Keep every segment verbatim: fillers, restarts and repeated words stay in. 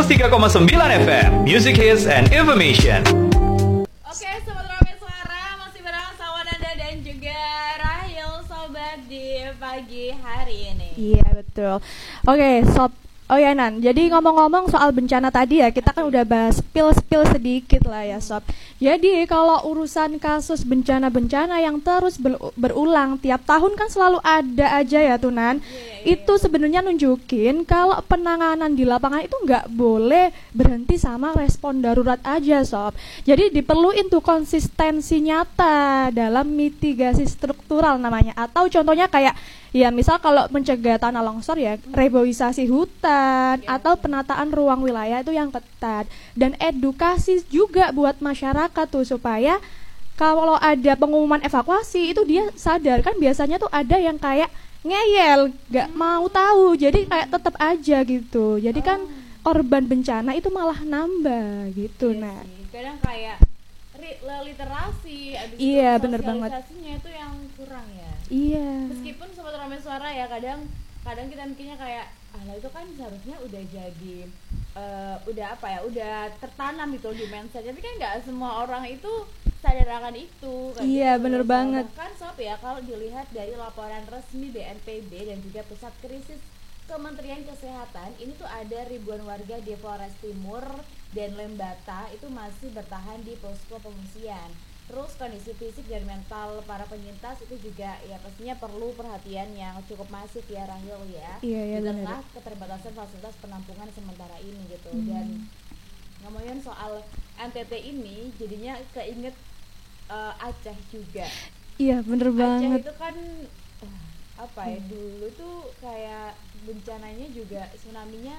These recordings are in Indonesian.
seratus tiga koma sembilan F M, Music Hits and Information. Oke, Sobat Rame Suara, masih bareng sama Nanda dan juga Rahil Sobat di pagi hari ini. Iya, betul. Oke, Sob. Oh ya Nan, jadi ngomong-ngomong soal bencana tadi ya, kita kan udah bahas spill-spill sedikit lah ya Sob. Jadi kalau urusan kasus bencana-bencana yang terus berulang tiap tahun kan selalu ada aja ya tuh Nan. Yeah, yeah, itu sebenarnya nunjukin kalau penanganan di lapangan itu nggak boleh berhenti sama respon darurat aja Sob. Jadi diperluin tuh konsistensi nyata dalam mitigasi struktural namanya. Atau contohnya kayak ya misal kalau mencegah tanah longsor ya reboisasi hutan ya, atau penataan ruang wilayah itu yang ketat, dan edukasi juga buat masyarakat tuh supaya kalau ada pengumuman evakuasi itu dia sadar. Kan biasanya tuh ada yang kayak ngeyel, gak mau tahu, jadi kayak tetap aja gitu. Jadi kan korban bencana itu malah nambah gitu. Iya Nah sih. Kadang kayak ri- literasi, abis iya, itu bener banget. sosialisasinya itu yang kurang ya. Iya. Meskipun Sobat Rame Suara ya kadang kadang kita mikirnya kayak ah itu kan seharusnya udah jadi uh, udah apa ya udah tertanam itu di mindset, tapi kan nggak semua orang itu sadar akan itu kan. Iya, gitu. bener banget. Bahkan Sob ya kalau dilihat dari laporan resmi B N P B dan juga Pusat Krisis Kementerian Kesehatan, ini tuh ada ribuan warga di Flores Timur dan Lembata itu masih bertahan di posko pengungsian. Terus kondisi fisik dan mental para penyintas itu juga ya pastinya perlu perhatian yang cukup masif ya Rahil ya. Iya, iya, di tengah bener. keterbatasan fasilitas penampungan sementara ini gitu. Hmm. Dan ngomongin soal N T T ini jadinya keinget uh, Aceh juga. Iya, bener Aceh banget. itu kan uh, apa ya dulu tuh kayak bencananya juga tsunami-nya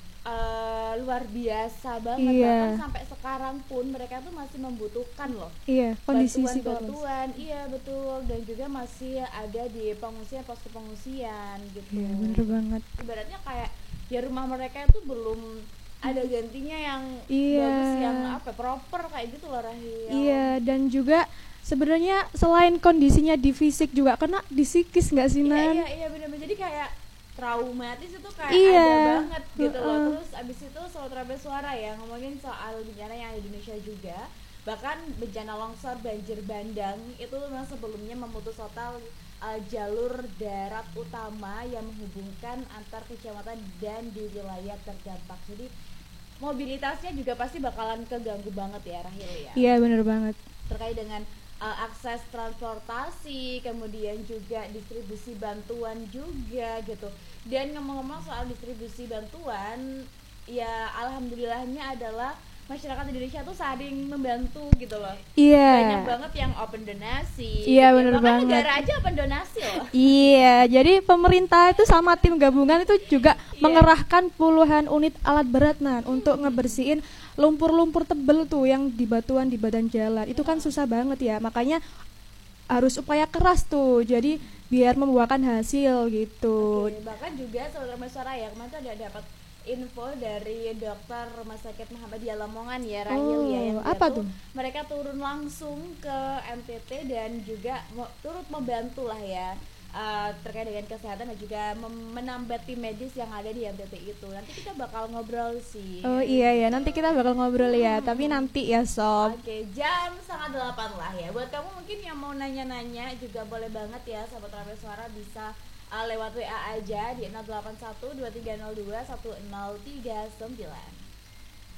uh, luar biasa banget. Iya. Bahkan sampai sekarang pun mereka tuh masih membutuhkan loh Iya, kondisi psikologis. bantuan-bantuan, iya betul, dan juga masih ada di pengungsian, posko pengungsian gitu. Iya, bener banget. Ibaratnya kayak ya rumah mereka itu belum ada gantinya yang Iya. bagus, yang apa proper kayak gitu loh Rahil. Iya, dan juga sebenarnya selain kondisinya di fisik juga kena di psikis nggak sih Iya Nan? iya iya benar-benar, jadi kayak traumatis itu kayak Iya. ada banget gitu loh. Uh-uh. Terus abis itu Sobat Rame Suara ya ngomongin soal bencana yang ada di Indonesia juga, bahkan bencana longsor, banjir bandang itu memang sebelumnya memutus total uh, jalur darat utama yang menghubungkan antar kecamatan dan di wilayah terdampak. Jadi mobilitasnya juga pasti bakalan keganggu banget ya Rahil ya. Iya, bener banget. Terkait dengan uh, akses transportasi, kemudian juga distribusi bantuan juga gitu. Dan ngomong-ngomong soal distribusi bantuan, ya alhamdulillahnya adalah masyarakat Indonesia tuh saling membantu gitu loh. Iya. Banyak banget yang open donasi. Iya, gitu. bener Bahkan banget. negara aja open donasi loh. Iya, jadi pemerintah itu sama tim gabungan itu juga Iya. mengerahkan puluhan unit alat berat Nan untuk ngebersihin lumpur-lumpur tebel tuh yang di batuan di badan jalan. Itu kan susah banget ya, makanya harus upaya keras tuh. Jadi biar membuahkan hasil gitu. Oke, bahkan juga Sobat Rame Suara ya kemarin tuh ada dapat info dari dokter Rumah Sakit Muhammadiyah Lamongan ya Rahil Oh, ya, yang dia apa tuh tuh? mereka turun langsung ke N T T dan juga mo- turut membantu lah ya uh, terkait dengan kesehatan dan juga mem- menambah tim medis yang ada di N T T itu. Nanti kita bakal ngobrol sih. Oh iya ya, nanti kita bakal ngobrol ya, tapi nanti ya Sob. Oke, jam setengah delapan lah ya. Buat kamu mungkin yang mau nanya-nanya juga boleh banget ya Sobat Rame Suara, bisa uh, lewat W A aja di nol delapan satu dua tiga nol dua satu nol tiga sembilan.